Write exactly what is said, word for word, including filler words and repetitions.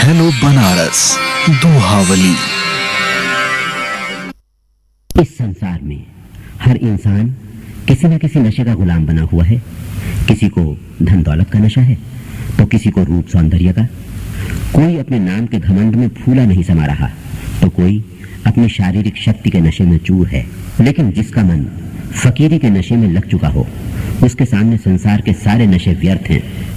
Hello Banaras Dohavali. इस संसार में हर इंसान किसी न किसी नशे का गुलाम बना हुआ है। किसी को धन दौलत का नशा है तो किसी को रूप सौंदर्य का। कोई अपने नाम के घमंड में फूला नहीं समा रहा तो कोई अपनी शारीरिक शक्ति के नशे में चूर है। लेकिन जिसका मन फकीरी के नशे में लग चुका हो उसके सामने संसार के सारे नशे व्यर्थ हैं।